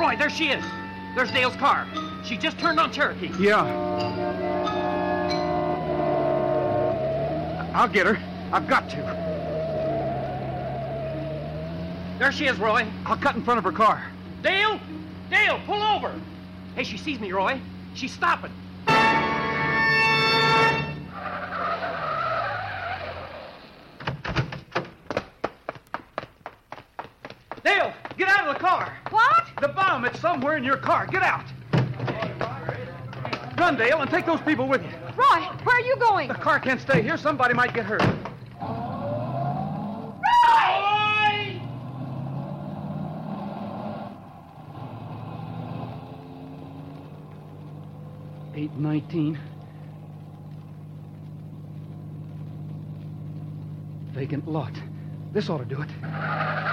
Roy, there she is. There's Dale's car. She just turned on Cherokee. Yeah. I'll get her. I've got to. There she is, Roy. I'll cut in front of her car. Dale! Dale, pull over! Hey, she sees me, Roy. She's stopping. Dale, get out of the car. What? The bomb, it's somewhere in your car. Get out. Run, Dale, and take those people with you. Roy, where are you going? The car can't stay here. Somebody might get hurt. Roy! 8:19. Vacant lot. This ought to do it.